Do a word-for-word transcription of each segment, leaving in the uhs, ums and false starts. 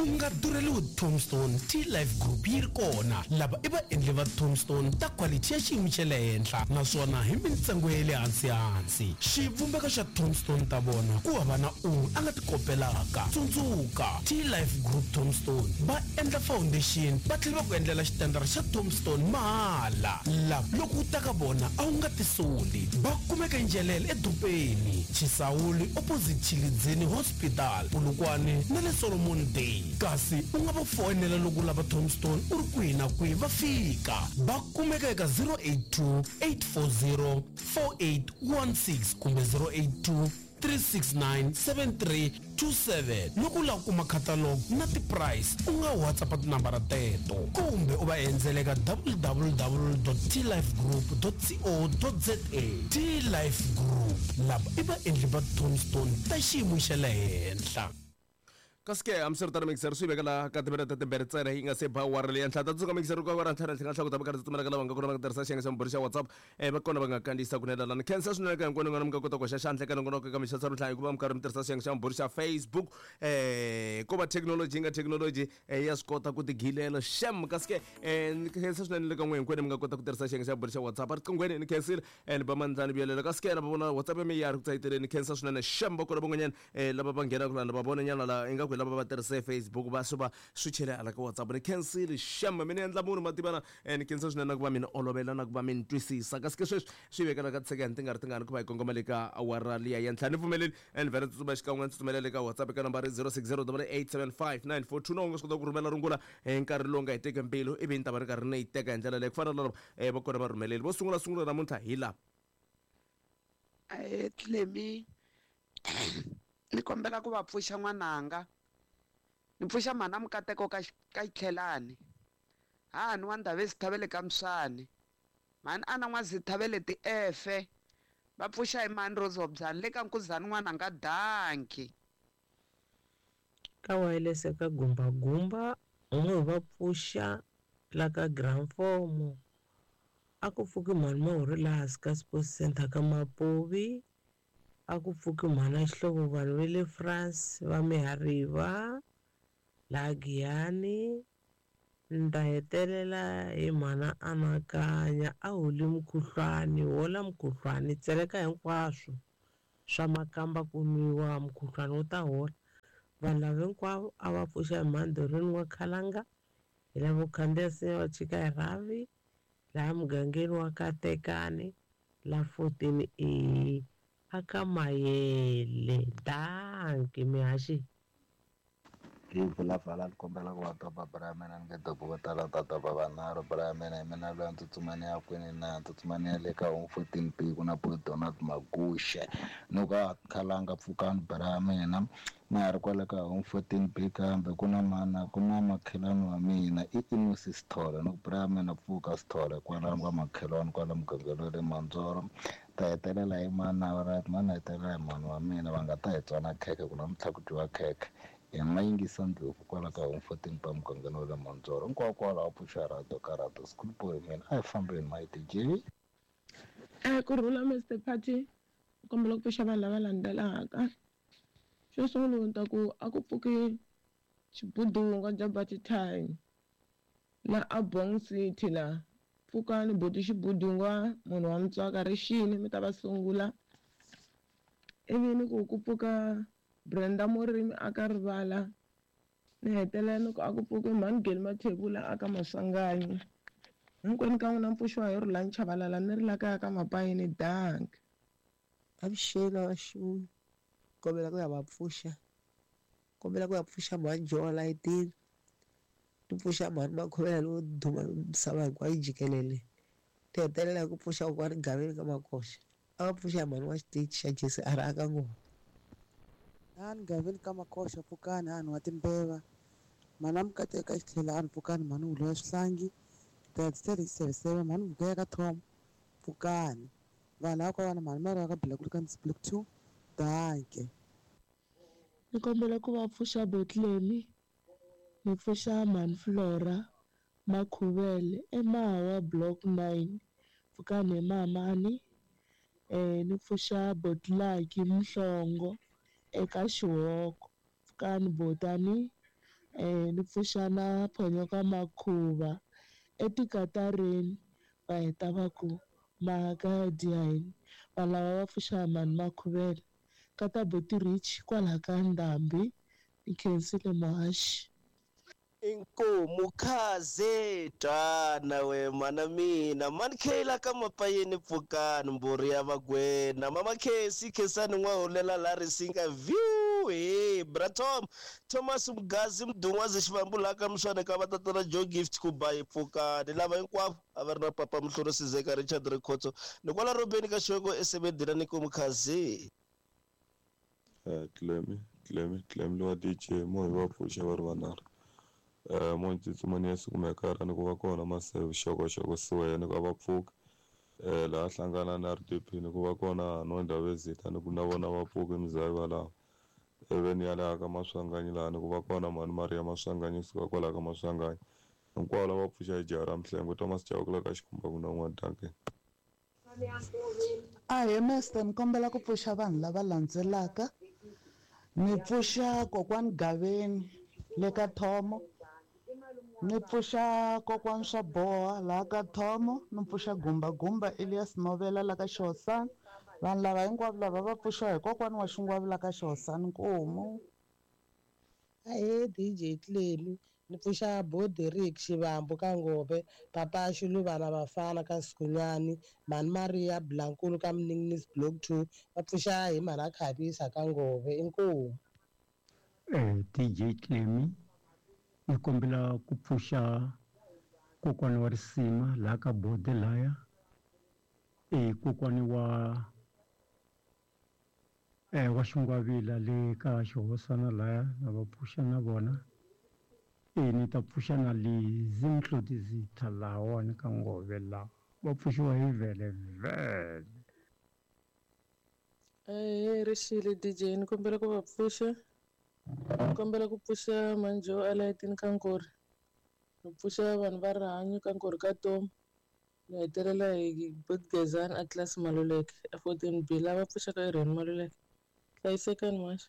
unga dureliwi Tombstone T-Life Group yi ri kona lava i vaendli va Tombstone ta quality ya xiyimo xa le henhla naswona hi mintsengo ya le hansi hansi. Xivumbeko xa Tombstone ta vona ku hava na un'we a nga ti kopelaka. Tsundzuka T-Life Group Tombstone va endla foundation va tlhela va ku endlela xitendara xa Tombstone mahala. Lava loko u ta ka vona a wu nga ti soli. Va kumeka Njelele edopeni Chisawuli opposite Chilidzini Hospital Polokwane na le Solomon Day. Kasi u nga va fonela loko lava Tombstone u ri kwihi na kwihi va fika. Va kumeka eka zero eight two eight four zero four eight one six kumbe zero eight two three six nine seven three two seven. Loko u lava kuma catalog na ti-price u nga WhatsApp tinambara teto kumbe u va endzela eka w w w dot t life group dot co dot za. T-Life Group lava i vaendli va Tombstone ta xiyimo xa le henhla. Kasi ke amsirtana mixer swi vekela ka timinete timbirhi ntsena yi nga se ba wara leyi henhla ta tsuka mixer ka kwara ntlhana tlhela hlaku ta bakara tsutsumela ka lava nga kona va nga tirhisa xiyenge xa mbhuri xa WhatsApp eh va kona va nga kandziyisa kunene lana khensa swinene ka hinkwenu n'wana mi nga kota ku hoxa xandla eka nongonoko ka mixo nhlayo hikuva mi karhi mi tirhisa xiyenge xa mbhuri xa Facebook eh ko va technology yi nga technology eh ya swi kota ku tigilela shem kasi ke eh ni khensa swinene le ka n'we hinkwenu mi nga kota ku tirhisa xiyenge xa mbhuri xa WhatsApp riqinghweni ni khensile eh ni ba mandzani vuyelela kasi ke na va vona WhatsApp ya mi ya ri ku tsayiteleni khensa swinene shem va kona van'wanyana eh lava va nghena ku lana va vona nyana la ingaku lava va tirhisa Facebook va swi va swi chele ala ka WhatsApp ni cancel shama mina endla munhu mativana ni cancel swinene ku va mina olovela na ku va mina twisisa kasi ke sweswi swi vekela ka second tingari tingani ku va ikongomela ka awara liya ya ntlhanu pfumeleli and vere tsuba xikan'we tsumelele ka WhatsApp eka nambara zero six zero eight eight seven five nine four two no ngo swi kota ku rhumela rungula nkarhi lowu nga hiteke mbilu ivi ni ta va ri karhi ni yi teka hi ndlela leyi ku fana na va kona va rhumeleli vo sungula sungula namuntlha hi laha eh Tlemi ni kombela ku va pfuxa n'wananga ni pfuxa mana mukateko ka ka tlhelani ha ni wa ndave sithavele ka Mswane mani ana n'wa sithavele ti efe va pfuxa hi mani Rozobzana le ka Nkuzani n'wananga Danki ka wireless ka gumba gumba ngo va pfuxa la ka Granfomo a ku pfuki mani mahori laha ka Sports Center ka Mapovi a ku pfuki mani xihlovo vanhu va le France va Mehariva la Giyani nda hetelela hi mana anakanya a holi mukhuhlwani hola mukhuhlwani tseleka hinkwaswo swa makamba ku nwiwa mukhuhlwani wu ta hola vanhu lava hinkwavo a va pfuxa hi mandhorini wa Khalanga hi lavo khandziya se wa chika hi Ravi laha mugangeni wa Katekani la fourteen e aka Mayele Danki mihaxi Ivula vala ni kombela ku va topa bara ya mina ni nge topi vo tala ta topa vanharhu bara ya mina hi mina loyi a tsutsumani ya kwini na tsutsumani ya le ka home fourteen b ku na Donald Maguxe ni ku a Khalanga pfukani bara ya mina na ha ri kwale ka home fourteen b kambe ku na mana ku na makhelwani wa mina i Inusi Sithole ni ku bara ya mina pfuka Sithole kwalani ka makhelwani kwala mugangeni wa le Mandzoro ta hetelela hi mana right mana hetelela hi mani wa mina va nga ta hi tswana kheke ku namuntlha ku dyiwa kheke hi nga yingisa ndlopfu kwala ka home fourteen pa mugangeni wa le Mandzoro hinkwako kwalaho pfuxa rato ka rato school boy mina a hi fambeni maiti J eh ku rhula Mister Party kombela ku pfuxa vanhu lava landzelaka xo sungula ni ta ku a ku pfuki xibudunga bya Party Time la a Bong City la pfukani boti xibudunga munhu wa Mutswaka Rixini mi ta va sungula ivi ni ku ku pfuka Brenda Murimi aka Rivala ni hetelela ni ku a ku pfuki mani Geli Mathebula aka Maswanganyi hinkwenu ka n'wina mpfuxiwa hi Rhulani Chavalala ni ri la kaya ka Mapayini Danki avuxeni wa xinuna kombela ku ya va pfuxa kombela ku ya pfuxa mani Jola Itini ni pfuxa mani Makhuvela lowo duma misava hinkwayo jikelele ti hetelela ku pfuxa kokwani Gaveni ka Makoxa a va pfuxa mani wa xitichi xa Jesi a ri aka ngoma Hani Gaveni ka Makoxa pfukani hani wa Timbeva mana mukateka xitlhelani pfukani mani Hulo ya Swihlangi thirty seven seven mani Vugeya ka Tom pfukani vanhu lava ka vana mani Mara ka Black ka Black two Danke ni kombela ku va pfuxa Bethlehem ni pfuxa mani Flora Makhuvele emahawa block nine pfukani hi Mamani eh ni pfuxa Botlaki Mhlongo eka Xihoko pfukani Botani um ni pfuxa na Phonyoka Makhuva etikatareni va heta va ku Makadiyani va lava va pfuxa Mani Makhuvela ka ta Botirich kwalaha ka Ndhambi ni khensile Mohashi. Inkomu khaze twana we mana mina mani khela ka mapayeni pfukani mburi ya Magwena mama khesi khesani n'wa holela la risinga view he bratom Thomas Mgazi Mdungwazi xivambulaka mswane ka vatatana Joe Gift ku bayi pfukani lava hinkwavo a va ri na papa Mhloro Sizeka Richard Rikhotso ni kwala robeni ka xoko esebedira ni komu khaze eh Clemi Clemi Clemi lo D J mo hi va pfuxa va ri vanharhu eh mo tsutsumani ya siku mekara ni ku va kona maseve xokoxoko siwe ni ku va pfuka eh la hlangana na R D P ni ku va kona no Ndavezitha ni ku na vona va pfuka emizaya va lawa even ya la ka Maswanganyi la ni ku va kona mani Maria Maswanganyi suka kwala ka Maswanganyi hinkwavo lava pfuxa hi jaha ra Mhlengo Thomas Chawula ka xikhumba ku na n'wana Duncan. a hi Mister ni kombela ku pfuxa vanhu lava landzelaka ni pfuxa kokwani Gaveni le ka Thomo ni pfuxa kokwani Swaboha laha ka Thomo ni pfuxa Gumba Gumba Elias Novela la ka Xihosana vanhu lava hinkwavo lava va pfuxiwa hi kokwani wa Xingwavi la ka Xihosana Nkomo. Ahee D J Clemi ni pfuxa Boderick Xivambu ka Ngove Papa Xulu vana vafana ka Sikunyani Mani Maria Blankulu ka Mningnis Block two va pfuxa hi Mana Khabisa ka Ngove inkomu. eh D J Clemi ni kombela ku pfuxa kokwani wa Risima laha ka Bode laya eh kokwani wa eh wa Xingwavila le ka Xihosana laya na va pfuxa na vona eh ni ta pfuxa na Lizi Mhlodizitha lahawani ka Ngove laha va pfuxiwa hi vele vele. Eh Rishile D J ni kombela ku va pfuxa ni kombela ku pfuxa Manjo Alayitini ka Nkori ni pfuxa vanhu va rihanyo ka Nkori ka Tom ni hetelela hi Botgezani Atlas Maluleke a fourteen B lava pfuxaka Irene Maluleke hlayisekani Moxa.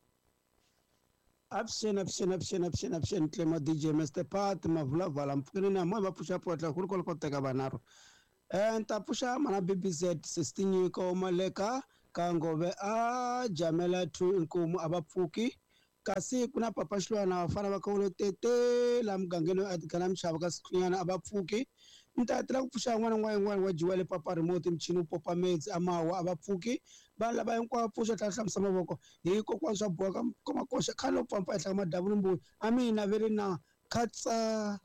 Avuxeni avuxeni avuxeni avuxeni avuxeni Clema D J Mister Pat mavulavala mpfukeni na mo va pfuxa potla ku ri kwala ko teka vanharhu eh ni ta pfuxa Mana B B Z sixteen Nyiko Maleka ka Ngove a Jamela two Nkomo a va pfuki kasi ku na Papa Xilwana vafana va kawulo tete la mugangeni a kana mixava ka Sikunyana a va pfuki ni ta tela ku pfuxa n'wana n'wana n'wana wa Jiwele Papa Remote Mchini Popa Meds Amawa a va pfuki vanhu lava hinkwavo pfuxa tlhela hlamisa mavoko hi kokwani swa boha ka Komakoxa khale u pfampa ehenhla ka Madavula Mbuyi a mina veri na khatsa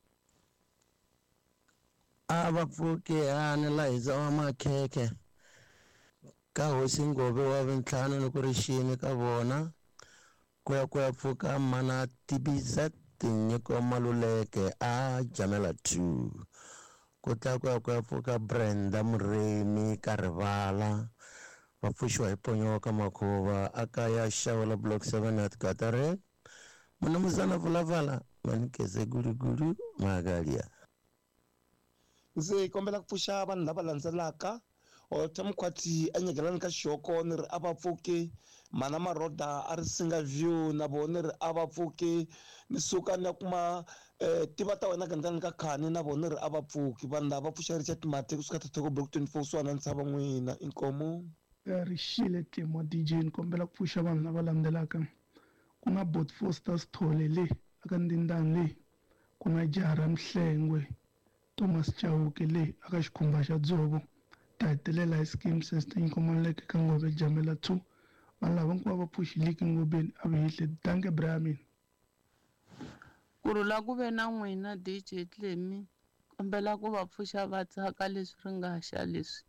a va pfuki ani la hiza wa makheke ka Hosi Ngove wa Vintlhanu ni ku ri xini ka vona ku ya ku ya pfuka Mana T B Z Nyiko Maluleke a Jamela two ku ta ku ya ku ya pfuka Brenda Muremi ka Rivala va pfuxiwa hi Phonyoka Makhuva aka ya Xawula Block seven at Katare Munumzana Vulavala manikeze guriguri Magalia. Ndzi kombela ku pfuxa vanhu lava landzelaka Ota Mkhwati a nyegelani ka Xihoko ni ri a va pfuki Mana Maroda a ri Singa View na vona ni ri a va pfuki ni suka ni ya kuma eh tiva ta wena gandzani ka Khani na vona ni ri a va pfuki vanhu lava pfuxa Richard Mati kusuka Thoko Block twenty-four swana ni tshava n'wina inkomo. Rishile Temo D J ni kombela ku pfuxa vanhu lava landzelaka ku nga Bot Foster Sithole le aka Ndindani le ku nga Jara Mhlengwe Thomas Chauke le aka Xikhumba xa Dzovo ta hetelela hi Scheme Sister Nyiko Maluleke ka Ngove Jamela two vanhu lava hinkwavo va pfuxileki ngobeni a va hihle danke Brahmin. Kurula ku ve na n'wina D J Clemi kombela ku va pfuxa va tsaka leswi ri nga xa leswi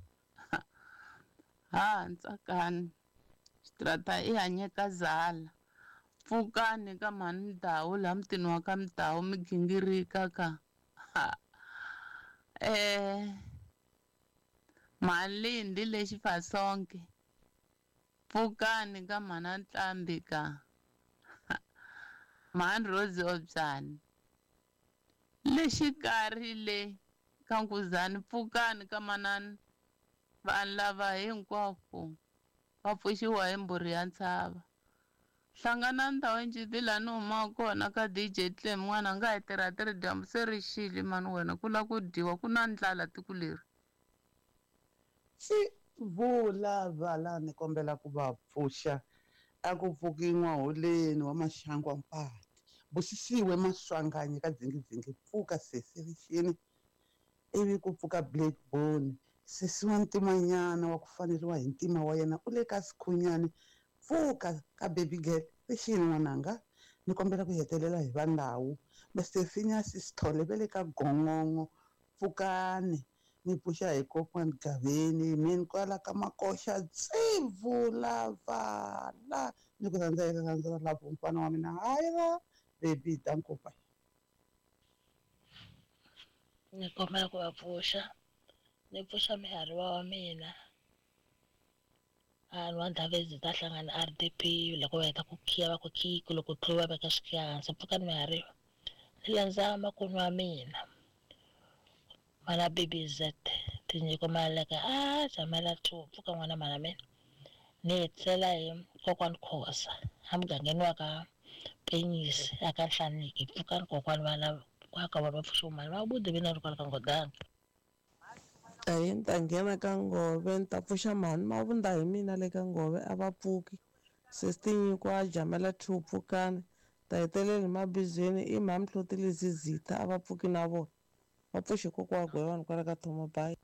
ha ntsakani xitrata i hanyeka Zala pfukani ka Mani Mdawu la mutini wa ka Mdawu mi gingirika ka eh Malindi le Xifasonke pfukani ka Mana Ntlambi ka Mani Rose Obyani le xikarhi le ka Nkuzani pfukani ka manani vanhu lava hinkwavo va pfuxiwa hi mbhuri ya ntshava hlangana ndhawu njiti laha ni humaka kona ka D J Clem n'wana a nga hi tirha tirhi dyambu se ri xile mani wena ku la ku dyiwa ku na ndlala tiko leri si vula vala ni kombela ku va pfuxa a ku pfuki n'waholeni wa maxangu wa mpati busisiwe maswanganyi ka dzingidzingi pfuka sesi rixini ivi ku pfuka blackbone sesi wa ntimanyana wa ku faneriwa hi ntima wa yena u le ka sikhunyani pfuka ka baby girl rixini n'wananga ni kombela ku hetelela hi va ndhawu mister Phineas Sithole ve le ka gongongo pfukani ni pfuxa hi kokwani Gaveni mini kwala ka makoxa tsivula vala ni ku rhandza eka rhandza lapho mfana wa mina hayi va baby dankopa ni kombela ku va pfuxa ni pfuxa mihariva wa mina vanhu va ndhavezi ta hlangana R D P loko va heta ku khiya va ku khiku loko tluva veka swikihansi pfuka ni mihariva ni landza makwenu wa mina mana baby Z tinyiko maleka a jamela two pfuka n'wana mana mina ni hetsela hi kokwani Khosa a mugangeni wa ka Penyisi aka Nhlaniki pfuka ni kokwani vana wa ka vona va pfuxa mali va bude vina ri kwala ka Ngodanga ayi ni ta nghena ka ngove ni ta pfuxa mhani mavunda hi mina le ka ngove a va pfuki sestinyiko a jamela two pfukani ta heteleli mabizweni i mhami hloti lezi zita a va pfuki na vona va pfuxe kokwa gwe vanhu kwala ka Thomo Bay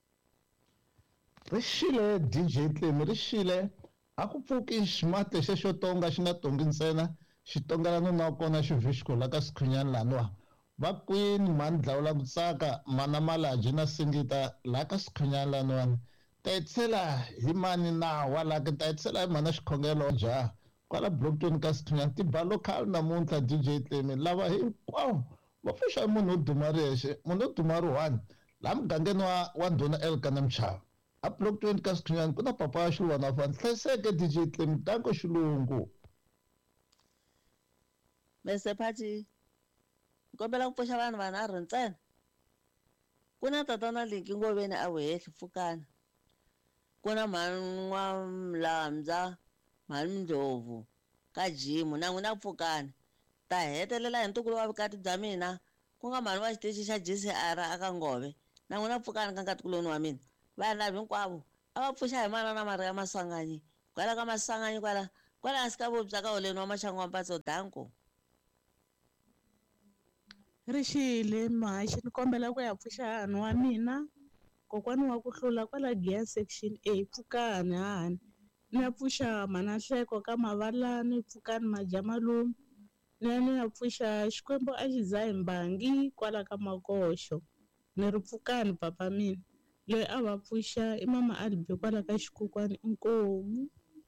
rixile D J Clem rixile a ku pfuki ximati lexi xo tonga xi nga tongi ntsena xi tongela nuna wa kona xivhixiko la ka sikhunyani laniwa va kwini mani dlawula ku tsaka mana malaji na singita la ka sikhunyani laniwani ta hetsela hi mani nawa la ka ta hetsela hi mana xikhongelo jaha kwala blockton ka sikhunyani tiba local namuntlha D J Clem lava hinkwawo va pfuxa hi munhu wo duma rihexe munhu wo duma ri one laha mugangeni wa wa ndhuna elka na michava a blockton ka sikhunyani ku na papa wa xilwana wa fani hlayiseke D J Clem tanko xilungu mister Phathi kombela ku pfuxa vanhu vanharhu ntsena ku na tatana Linki Ngoveni a wehehli pfukani ku na mhani n'wa Mlamdza mhani Ndlovu ka Jimu na n'wina pfukani ta hetelela hi ntukulu wa vukati bya mina ku nga mhani wa xitichi xa J C R aka Ngove na n'wina pfukani ka nkatikuloni wa mina vanhu lava hinkwavo a va pfuxa hi mana na mari ya Masanganyi kwala ka Masanganyi kwala kwala hansi ka vubya ka holeni wa maxangu wa Mpatso Danko Rixile mahaxi ni kombela ku ya pfuxa hahani wa mina kokwani wa ku hlula kwala gear section A pfukani hahani ni ya pfuxa Manahleko ka Mavalani pfukani Majamalume ni ya ni ya pfuxa Xikwembu a xi dzahi mbangi kwala ka Makoxo ni ri pfukani papa mina loyi a va pfuxa i mama Albe kwala ka Xikokwani inkomu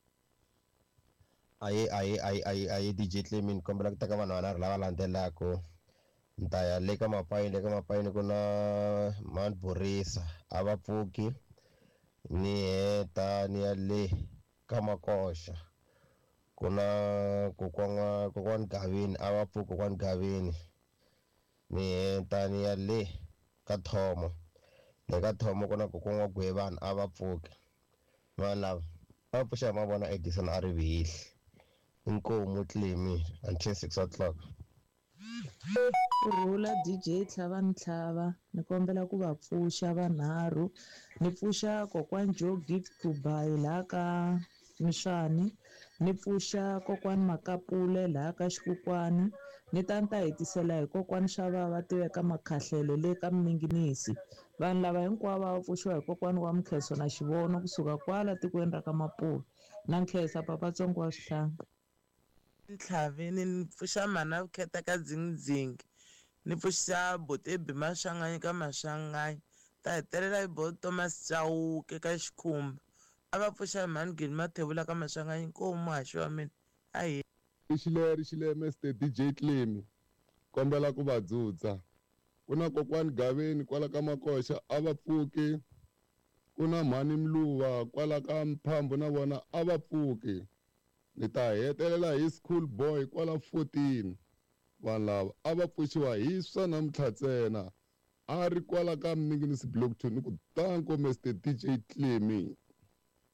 aye aye aye aye aye D J Clem ni kombela ku teka vanhu vanharhu lava landzelaka ni ta ya le ka mapayini le ka mapayini ku na mani Borisa a va pfuki ni heta ni ya le ka Makoxa ku na kokwana kokwani Gaveni a va pfuki kokwani Gaveni ni heta ni ya le ka Thomo le ka Thomo ku na kokwani wa Gwevani a va pfuki vanhu lava a va pfuxa hi mavona Edison a ri vihihli inkomu Clem until six o'clock kurhula D J tlhava ni tlhava ni kombela ku va pfuxa vanharhu ni pfuxa kokwani Joe Gift Dubai laha ka Mishani ni pfuxa kokwani Makapule laha ka Xikokwani ni ta ni ta hetisela hi kokwani Xava va tiveka Makhahlele le ka Minginisi vanhu lava hinkwavo va pfuxiwa hi kokwani wa Mkheso na Xivono kusuka kwala tikweni ra ka Mapuve na Nkhensa Papatsongo wa Swihlanga ntlhavini ni pfuxa mana vukheta ka dzingidzingi ni pfuxa Botebi Maxanganyi ka Maxanganyi ta hetelela hi bo Thomas Chauke ka Xikhumba a va pfuxa hi mhani Gini Mathevula ka Maxanganyi inkomu muhaxi wa mina a hi rixile rixile Mister D J Clem kombela ku va dzudza ku na kokwani Gaveni kwala ka Makoxa a va pfuki ku na mhani Mluva kwala ka Mphambo na vona a va pfuki ni ta hetelela hi school boy kwala fourteen vanhu lava a va pfuxiwa hi swa namuntlha ntsena a ri kwala ka Minginisi block two ni ku tanko Mister D J Clem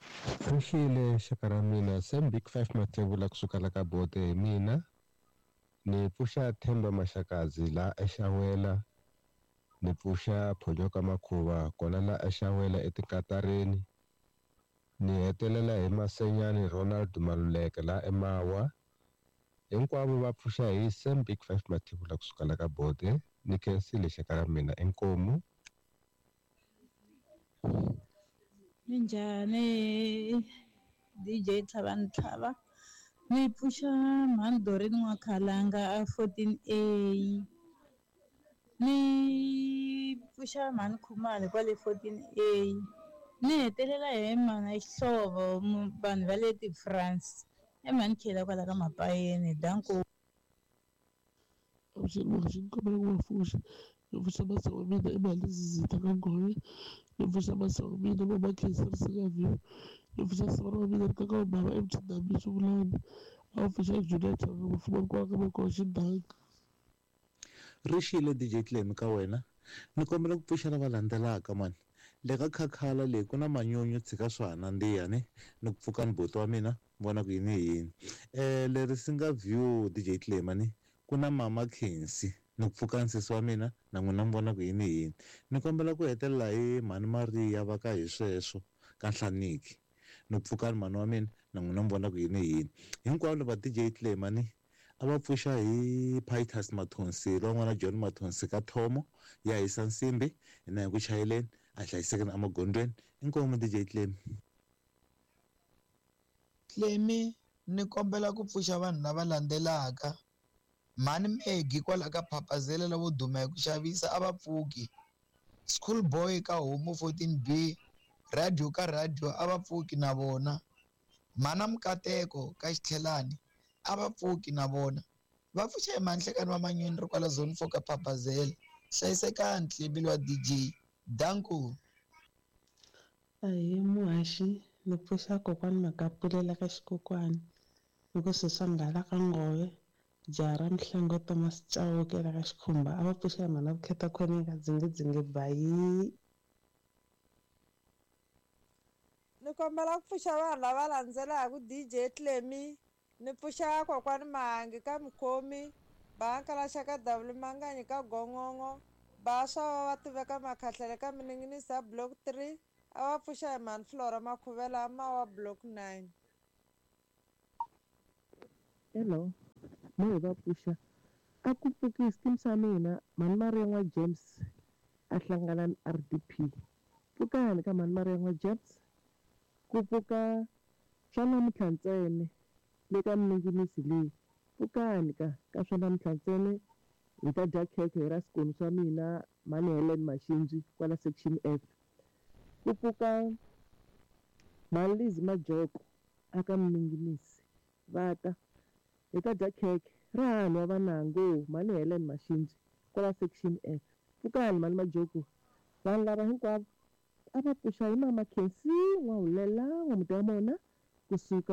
Rixile xaka ra mina Sam Big Five Mathebula kusuka la ka bote hi mina ni pfuxa Themba Maxakazi la eXawela ni pfuxa Phojoka Makhuva kona la eXawela etikatareni ni hetelela hi Masenyani Ronald Maluleke la eMawa hinkwavo va pfuxa hi Sam Big Five Mathebula kusuka la ka bote ni khensile xaka ra mina enkomu. Minjhani D J Thabani Thaba ni pfuxa mhani Doreen N'wakhalanga a fourteen A ni pfuxa mhani Khumalo kwale fourteen A ni hetelela hi mhana Xihlovo vanhu va le ti-France i mhani Khela kwala ka Mapayeni danko. Avuxeni kombela ku va pfuxa ni pfuxa masangu wa mina i mali Zizita ka Nghowe ni pfuxa masangu wa mina mama Khensa Risingaview ni pfuxa sivana wa mina ri ka ka bava emtindhambi swivulani a wu pfuxa Juneta mufumani kwa ka makoko xindanga. Rixile D J Clem ka wena ni kombela ku pfuxa lava landzelaka mani le ka khakhala leyi ku na manyunyu tshika swi hanandziya ni ni ku pfuka ni buti wa mina vona ku yini hi yini um le Risingaview D J Clem ni ku na mama Khensi ni ku pfuka nsisi wa mina na n'wina mi vona ku yini hi yini ni kombela ku hetelela hi mhani Mariya va ka hi sweswo ka Nhlaniki ni ku pfuka ni mhani wa mina na n'wina mi vona ku yini hi yini hinkwavo lava D J Clem ni a va pfuxa hi Pitus Mathonsi lwan'wana John Mathonsi ka Thomo ya hisa nsimbi hina hi ku chayeleni a hlayisekeni emagondweni inkomu D J Clem. Clemi ni kombela ku pfuxa vanhu lava landzelaka mhani Megi kwala ka Phapazela lavo duma hi ku xavisa a va pfuki School Boy ka Homo fourteen B radio ka radio a va pfuki na vona mhana Mukateko ka Xitlhelani a va pfuki na vona va pfuxa hi Manhlekani wa Manyoni ri kwala zone four ka Phapazela hlayisekani Clemi wa D J danko. Ahee muhaxi ni pfuxa kokwani Makapulela ka Xikokwani ni ku susa nghala ka Nghowe jaha ra Mihlengo Thomas Chauke la ka Xikhumba a va pfuxa hi mhana Vukheta Khone ka Dzingidzingi bayi. Ni kombela ku pfuxa vanhu lava landzelaka D J Clemi ni pfuxa kokwani Mahangi ka Mukhomi Bankala Shaka W Manganyi ka Gongongo Baswa va tiveka Makhahlele ka Miningisa block three a va pfuxa hi mhani Flora Makhuvela Mawa block nine. Hello mo hi va pfuxa a ku pfukisi tim swa mina mhani Maria N'wa James a hlangana ni R D P pfukani ka mhani Maria N'wa James ku pfuka swa namuntlha ntsena le ka miningimisi leyi pfukani ka ka swa namuntlha ntsena hi ta dya khekhe hi ra sikoni swa mina mhani Helen Maxinji kwala section F ku pfuka mhani Lizi Majoko aka miningimisi va ta hi ta dya khekhe rahani wa vanango mhani Helen Maxinji kwala section F pfukani mhani Majoko vanhu lava hinkwavo a va pfuxa hi mama Khensi N'wahulela wa muti wa mona kusuka